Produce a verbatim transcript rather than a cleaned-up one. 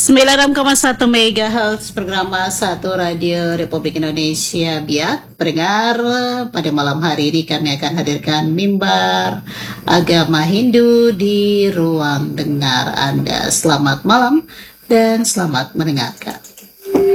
sembilan puluh enam koma satu megahertz Programa satu Radio Republik Indonesia Biak. Pendengar, pada malam hari ini kami akan hadirkan mimbar agama Hindu di ruang dengar Anda. Selamat malam dan selamat mendengarkan.